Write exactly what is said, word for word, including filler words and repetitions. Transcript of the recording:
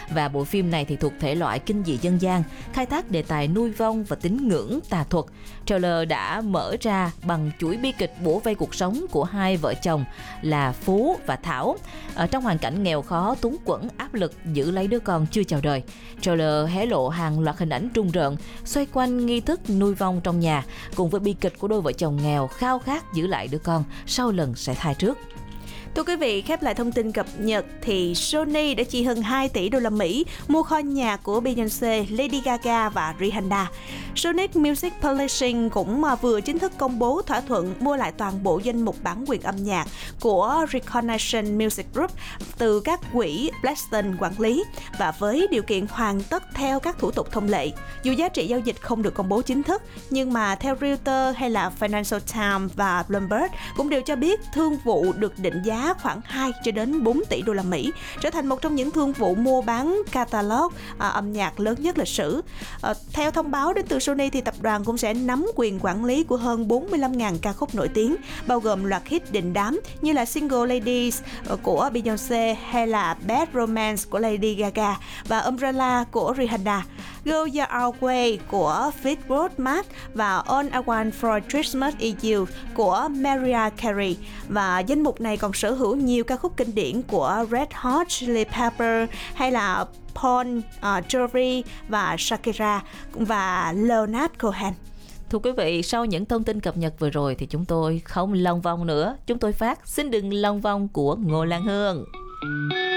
Và bộ phim này thì thuộc thể loại kinh dị dân gian, khai thác đề tài nuôi vong và tín ngưỡng tà thuật. Trailer đã mở ra bằng chuỗi bi kịch bủa vây cuộc sống của hai vợ chồng là Phú và Thảo ở trong hoàn cảnh nghèo khó, túng quẫn, áp lực giữ lấy đứa con chưa chào đời. Trailer hé lộ hàng loạt hình ảnh rùng rợn xoay quanh nghi thức nuôi vong trong nhà, cùng với bi kịch của đôi vợ chồng nghèo khao khát giữ lại đứa con sau lần sảy thai trước. Thưa quý vị, khép lại thông tin cập nhật thì Sony đã chi hơn hai tỷ đô la Mỹ mua kho nhạc của Beyoncé, Lady Gaga và Rihanna. Sonic Music Publishing cũng vừa chính thức công bố thỏa thuận mua lại toàn bộ danh mục bản quyền âm nhạc của Reconnection Music Group từ các quỹ Blackstone quản lý và với điều kiện hoàn tất theo các thủ tục thông lệ. Dù giá trị giao dịch không được công bố chính thức, nhưng mà theo Reuters hay là Financial Times và Bloomberg cũng đều cho biết thương vụ được định giá khoảng hai cho đến bốn tỷ đô la Mỹ, trở thành một trong những thương vụ mua bán catalog à, âm nhạc lớn nhất lịch sử. À, theo thông báo đến từ Sony thì tập đoàn cũng sẽ nắm quyền quản lý của hơn bốn mươi lăm nghìn ca khúc nổi tiếng, bao gồm loạt hit đình đám như là Single Ladies của Beyoncé hay là Bad Romance của Lady Gaga và Umbrella của Rihanna, Go Your Way của Fleetwood Mac và All I Want for Christmas Is You của Mariah Carey. Và danh mục này còn sở hữu nhiều ca khúc kinh điển của Red Hot Chili Peppers hay là Paul uh, Jovi và Shakira và Leonard Cohen. Thưa quý vị, sau những thông tin cập nhật vừa rồi thì chúng tôi không long vong nữa. Chúng tôi phát Xin Đừng Long Vong của Ngô Lan Hương.